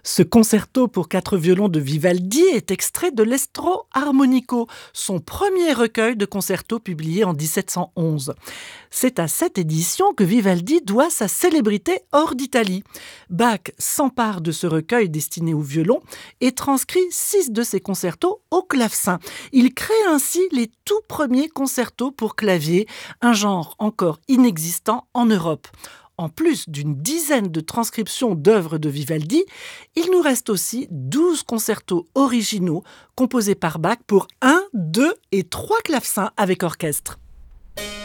Ce concerto pour 4 violons de Vivaldi est extrait de l'Estro Armonico, son premier recueil de concertos publié en 1711. C'est à cette édition que Vivaldi doit sa célébrité hors d'Italie. Bach s'empare de ce recueil destiné au violon et transcrit 6 de ses concertos au clavecin. Il crée ainsi les tout premiers concertos pour clavier, un genre encore inexistant en Europe. En plus d'une dizaine de transcriptions d'œuvres de Vivaldi, il nous reste aussi 12 concertos originaux composés par Bach pour 1, 2 et 3 clavecins avec orchestre.